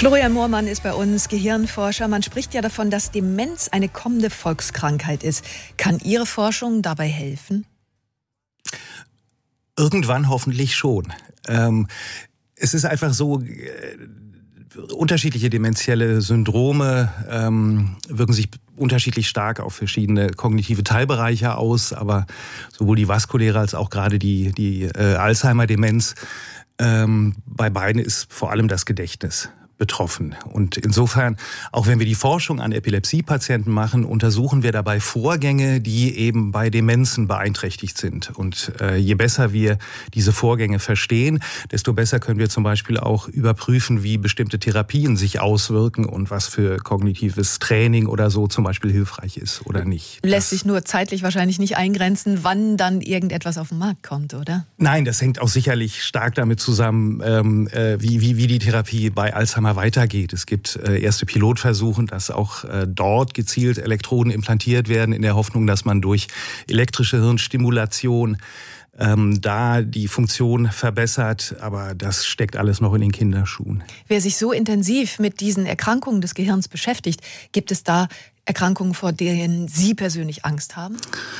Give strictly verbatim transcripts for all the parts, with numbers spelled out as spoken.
Florian Moormann ist bei uns Gehirnforscher. Man spricht ja davon, dass Demenz eine kommende Volkskrankheit ist. Kann Ihre Forschung dabei helfen? Irgendwann hoffentlich schon. Ähm, es ist einfach so, äh, unterschiedliche dementielle Syndrome ähm, wirken sich unterschiedlich stark auf verschiedene kognitive Teilbereiche aus, aber sowohl die vaskuläre als auch gerade die, die äh, Alzheimer-Demenz, ähm, bei beiden ist vor allem das Gedächtnis betroffen. Und insofern, auch wenn wir die Forschung an Epilepsiepatienten machen, untersuchen wir dabei Vorgänge, die eben bei Demenzen beeinträchtigt sind. Und äh, je besser wir diese Vorgänge verstehen, desto besser können wir zum Beispiel auch überprüfen, wie bestimmte Therapien sich auswirken und was für kognitives Training oder so zum Beispiel hilfreich ist oder nicht. Lässt sich nur zeitlich wahrscheinlich nicht eingrenzen, wann dann irgendetwas auf den Markt kommt, oder? Nein, das hängt auch sicherlich stark damit zusammen, ähm, äh, wie, wie, wie die Therapie bei Alzheimer weitergeht. Es gibt äh, erste Pilotversuche, dass auch äh, dort gezielt Elektroden implantiert werden, in der Hoffnung, dass man durch elektrische Hirnstimulation ähm, da die Funktion verbessert. Aber das steckt alles noch in den Kinderschuhen. Wer sich so intensiv mit diesen Erkrankungen des Gehirns beschäftigt, gibt es da Erkrankungen, vor denen Sie persönlich Angst haben?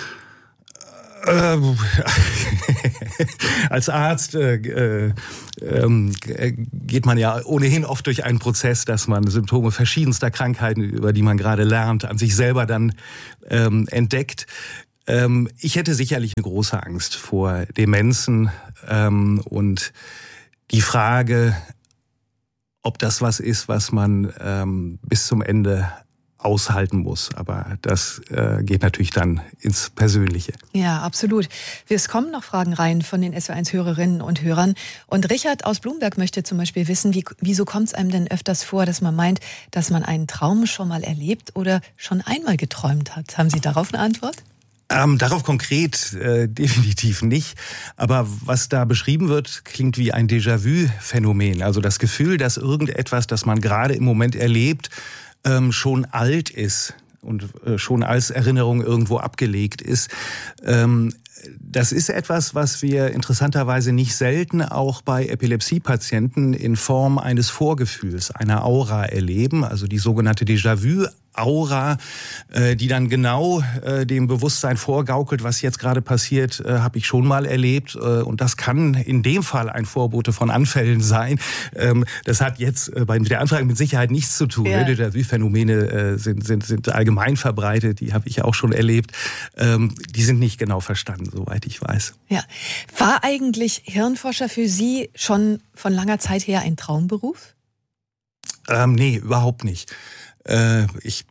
Als Arzt äh, äh, äh, geht man ja ohnehin oft durch einen Prozess, dass man Symptome verschiedenster Krankheiten, über die man gerade lernt, an sich selber dann ähm, entdeckt. Ähm, ich hätte sicherlich eine große Angst vor Demenzen ähm, und die Frage, ob das was ist, was man ähm, bis zum Ende aushalten muss. Aber das äh, geht natürlich dann ins Persönliche. Ja, absolut. Es kommen noch Fragen rein von den S W eins Hörerinnen und Hörern. Und Richard aus Blumberg möchte zum Beispiel wissen, wie, wieso kommt es einem denn öfters vor, dass man meint, dass man einen Traum schon mal erlebt oder schon einmal geträumt hat? Haben Sie darauf eine Antwort? Ähm, darauf konkret äh, definitiv nicht. Aber was da beschrieben wird, klingt wie ein Déjà-vu-Phänomen. Also das Gefühl, dass irgendetwas, das man gerade im Moment erlebt, ähm, schon alt ist und äh, schon als Erinnerung irgendwo abgelegt ist. Ähm, das ist etwas, was wir interessanterweise nicht selten auch bei Epilepsiepatienten in Form eines Vorgefühls, einer Aura erleben, also die sogenannte Déjà-vu Aura, äh, die dann genau äh, dem Bewusstsein vorgaukelt, was jetzt gerade passiert, äh, habe ich schon mal erlebt. Äh, und das kann in dem Fall ein Vorbote von Anfällen sein. Ähm, das hat jetzt äh, bei der Anfrage mit Sicherheit nichts zu tun. Ja. Déjà-vu-Phänomene äh, sind, sind, sind allgemein verbreitet, die habe ich auch schon erlebt. Ähm, die sind nicht genau verstanden, soweit ich weiß. Ja. War eigentlich Hirnforscher für Sie schon von langer Zeit her ein Traumberuf? Ähm, nee, überhaupt nicht. Ich,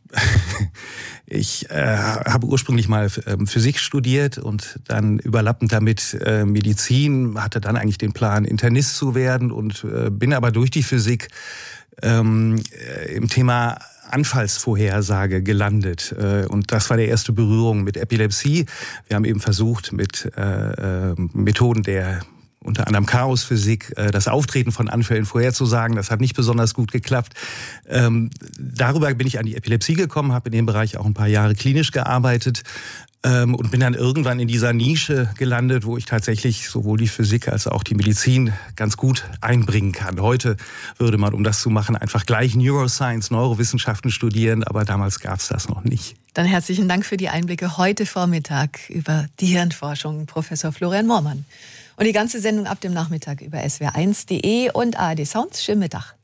ich äh, habe ursprünglich mal Physik studiert und dann überlappend damit äh, Medizin, hatte dann eigentlich den Plan, Internist zu werden und äh, bin aber durch die Physik ähm, im Thema Anfallsvorhersage gelandet. Und das war die erste Berührung mit Epilepsie. Wir haben eben versucht, mit äh, Methoden der unter anderem Chaosphysik, das Auftreten von Anfällen vorherzusagen. Das hat nicht besonders gut geklappt. Ähm, darüber bin ich an die Epilepsie gekommen, habe in dem Bereich auch ein paar Jahre klinisch gearbeitet ähm, und bin dann irgendwann in dieser Nische gelandet, wo ich tatsächlich sowohl die Physik als auch die Medizin ganz gut einbringen kann. Heute würde man, um das zu machen, einfach gleich Neuroscience, Neurowissenschaften studieren, aber damals gab es das noch nicht. Dann herzlichen Dank für die Einblicke heute Vormittag über die Hirnforschung, Professor Florian Moormann. Und die ganze Sendung ab dem Nachmittag über S W R eins punkt de und A R D Sounds. Schönen Mittag.